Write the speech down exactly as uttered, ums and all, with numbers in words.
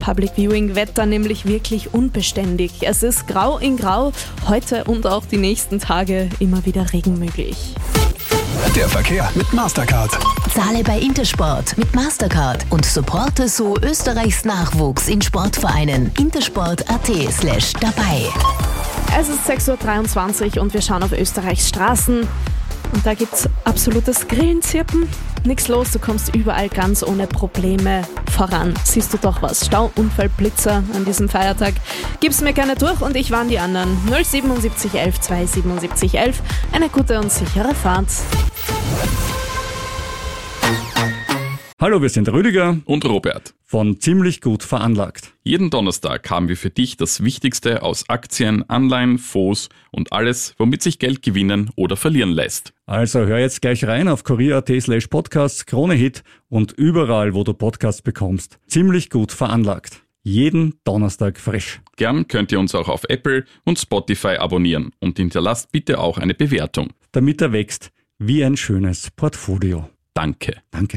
Public Viewing Wetter nämlich wirklich unbeständig. Es ist grau in grau, heute und auch die nächsten Tage immer wieder Regen möglich. Der Verkehr mit Mastercard. Zahle bei Intersport mit Mastercard und supporte so Österreichs Nachwuchs in Sportvereinen. intersport.at slash dabei. Es ist sechs Uhr dreiundzwanzig und wir schauen auf Österreichs Straßen. Und da gibt's absolutes Grillenzirpen. Nichts los, du kommst überall ganz ohne Probleme voran. Siehst du doch was? Stau, Unfall, Blitzer an diesem Feiertag. Gib's mir gerne durch und ich warne die anderen. null siebenundsiebzig elf zweihundertsiebenundsiebzig elf. Eine gute und sichere Fahrt. Hallo, wir sind Rüdiger und Robert von Ziemlich gut veranlagt. Jeden Donnerstag haben wir für dich das Wichtigste aus Aktien, Anleihen, Fonds und alles, womit sich Geld gewinnen oder verlieren lässt. Also hör jetzt gleich rein auf kurier.at slash podcasts, Kronehit und überall, wo du Podcasts bekommst. Ziemlich gut veranlagt. Jeden Donnerstag frisch. Gern könnt ihr uns auch auf Apple und Spotify abonnieren und hinterlasst bitte auch eine Bewertung. Damit er wächst wie ein schönes Portfolio. Danke. Danke.